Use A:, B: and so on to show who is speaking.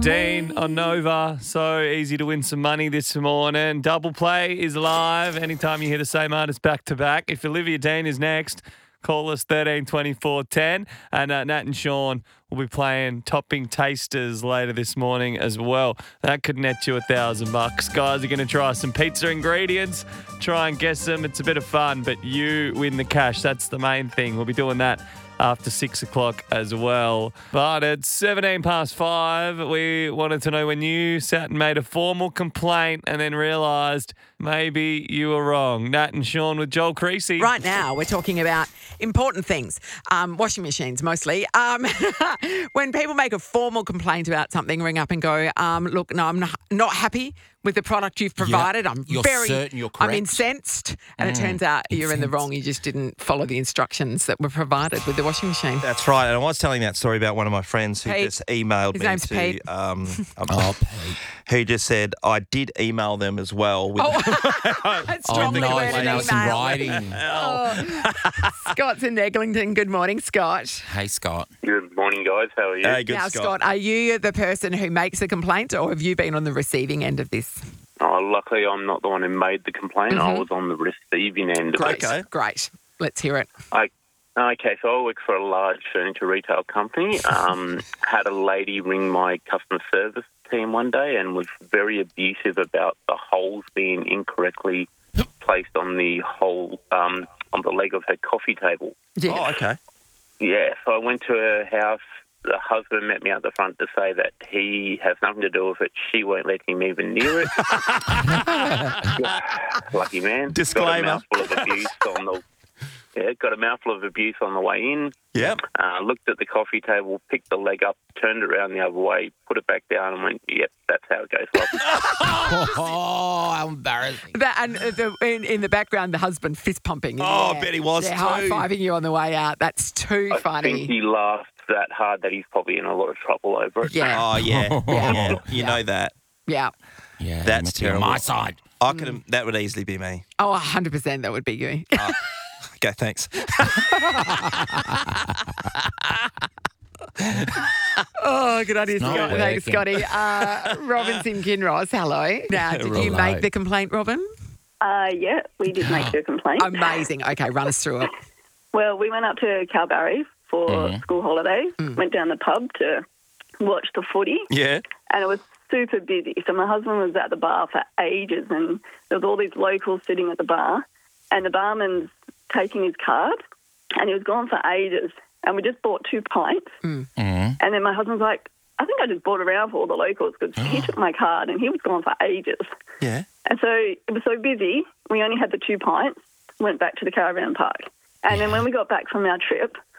A: Dean on Nova. So easy to win some money this morning. Double Play is live. Anytime you hear the same artist back to back. If Olivia Dean is next, call us 13 24 10. And Nat and Sean will be playing Topping Tasters later this morning as well. That could net you $1,000. Guys are going to try some pizza ingredients, try and guess them. It's a bit of fun, but you win the cash. That's the main thing. We'll be doing that after 6 o'clock as well. But it's 17 past 5. We wanted to know when you sat and made a formal complaint and then realised maybe you were wrong. Nat and Sean with Joel Creasy.
B: Right now, we're talking about important things, washing machines mostly. When people make a formal complaint about something, ring up and go, look, no, I'm not happy with the product you've provided.
C: You're certain you're correct.
B: I'm incensed. And it turns out you're in the wrong. You just didn't follow the instructions that were provided with the washing machine.
D: That's right. And I was telling that story about one of my friends who
B: Pete.
D: just emailed
B: His
D: me
B: name's Pete.
C: Pete.
D: who just said, I did email them as well. With
B: Strongly worded
C: now it's in
B: email.
C: writing.
B: Scott's in Eglinton. Good morning, Scott.
C: Hey, Scott.
E: Good morning, guys. How are you?
D: Hey, good
B: Now,
D: Scott.
B: Scott, are you the person who makes a complaint or have you been on the receiving end of this?
E: Luckily, I'm not the one who made the complaint. I was on the receiving end of it.
D: Okay.
B: Great. Let's hear it.
E: Okay, so I work for a large furniture retail company. Had a lady ring my customer service team one day and was very abusive about the holes being incorrectly placed on the hole on the leg of her coffee table.
B: Yeah.
D: Oh, okay.
E: Yeah, so I went to her house. The husband met me out the front to say that he has nothing to do with it. She won't let him even near it. Lucky man.
D: Disclaimer.
E: Got a mouthful of abuse on the way in.
D: Yep.
E: Looked at the coffee table, picked the leg up, turned it around the other way, put it back down and went, yep, that's how it goes.
C: Oh, how embarrassing.
B: In the background, the husband fist pumping. in
D: Oh,
B: the
D: I
B: air.
D: bet he was
B: Yeah,
D: too.
B: high-fiving you on the way out. That's too
E: I
B: funny.
E: think he laughed that hard that he's probably in a lot of trouble over it.
B: Yeah.
D: Oh, yeah.
B: Yeah.
D: You know that.
B: Yeah.
C: Yeah,
D: That's
C: you must be on
D: terrible.
C: my side.
D: I could. That would easily be me.
B: Oh, 100% that would be you.
D: Okay, thanks.
B: Oh, good idea,
C: not
B: Scott. Thanks,
C: working.
B: Scotty. Robinson Kinross, hello. Now, did you
C: Hello.
B: make the complaint, Robin?
F: Yeah, we did make a complaint.
B: Amazing. Okay, run us through it.
F: Well, we went up to Kalbarri for school holidays, went down the pub to watch the footy,
D: Yeah.
F: and it was super busy. So my husband was at the bar for ages, and there was all these locals sitting at the bar, and the barman's taking his card, and he was gone for ages. And we just bought 2 pints, and then my husband's like, I think I just bought around for all the locals because he took my card and he was gone for ages.
D: Yeah.
F: And so it was so busy, we only had the 2 pints, went back to the caravan park. And then when we got back from our trip,